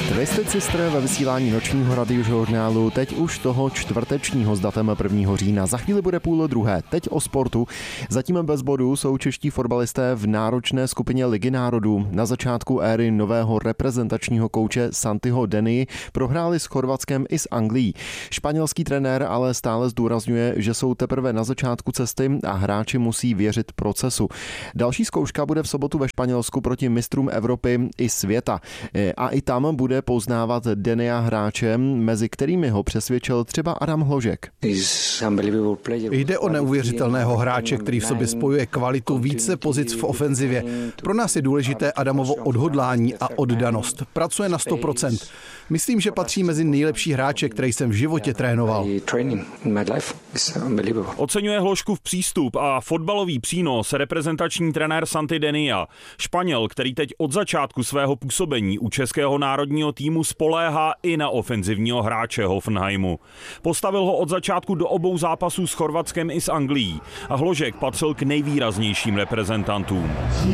Twisted Sister ve vysílání nočního radiožurnálu, teď už toho čtvrtečního s datem 1. října. Za chvíli bude 1:30. Teď o sportu. Zatím bez bodů jsou čeští fotbalisté v náročné skupině Ligy národů. Na začátku éry nového reprezentačního kouče Santiho Denii prohráli s Chorvatskem i s Anglií. Španělský trenér ale stále zdůrazňuje, že jsou teprve na začátku cesty a hráči musí věřit procesu. Další zkouška bude v sobotu ve Španělsku proti mistrům Evropy i světa. A i tam bude poznávat Denia hráče, mezi kterými ho přesvědčil třeba Adam Hložek. Jde o neuvěřitelného hráče, který v sobě spojuje kvalitu více pozic v ofenzivě. Pro nás je důležité Adamovo odhodlání a oddanost. Pracuje na 100%. Myslím, že patří mezi nejlepší hráče, který jsem v životě trénoval. Oceňuje Hložkův přístup a fotbalový přínos reprezentační trenér Santi Denia. Španěl, který teď od začátku svého působení u českého národního týmu spoléhá i na ofenzivního hráče Hoffenheimu. Postavil ho od začátku do obou zápasů s Chorvatskem i s Anglií a Hložek patřil k nejvýraznějším reprezentantům.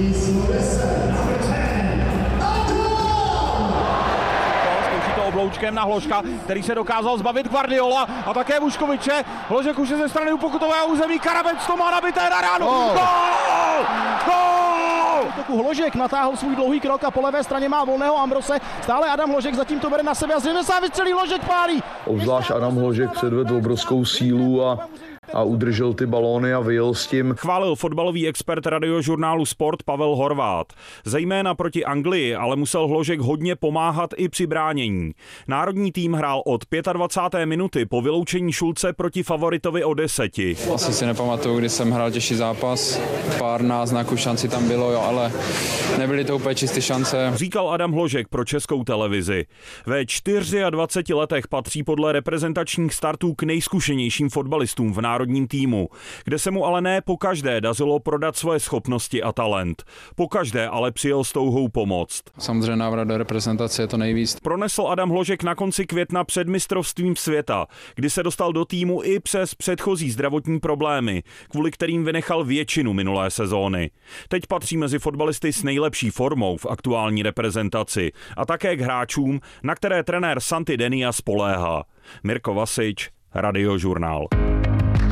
Obloučkem na Hložka, který se dokázal zbavit Guardiola a také Vuškoviče. Hložek už je ze strany pokutového území, Karabec to má nabité na ránu. Gól! Gól! Hložek natáhl svůj dlouhý krok a po levé straně má volného Ambrose. Stále Adam Hložek zatím to bere na sebe a zřejmě se vystřelí, Hložek pálí. Obzvlášť Adam Hložek předvedl obrovskou sílu a udržel ty balóny a vyjel s tím. Chválil fotbalový expert radiožurnálu Sport Pavel Horvát. Zejména proti Anglii ale musel Hložek hodně pomáhat i při bránění. Národní tým hrál od 25. minuty po vyloučení Šulce proti favoritovi o 10. Asi si nepamatuju, kdy jsem hrál těžší zápas. Pár náznaků šanci tam bylo, jo, ale nebyly to úplně čisté šance. Říkal Adam Hložek pro Českou televizi. Ve 24 letech patří podle reprezentačních startů k nejzkušenějším fotbalistům v národním týmu, kde se mu ale ne pokaždé dařilo prodat svoje schopnosti a talent. Pokaždé ale přijel s touhou pomoct. Samozřejmě návrat do reprezentace je to nejvíc. Pronesl Adam Hložek na konci května před mistrovstvím světa, kdy se dostal do týmu i přes předchozí zdravotní problémy, kvůli kterým vynechal většinu minulé sezóny. Teď patří mezi fotbalisty s nejlepší formou v aktuální reprezentaci a také k hráčům, na které trenér Santi Denia spoléhá. Mirko Vasič, Radiožurnál.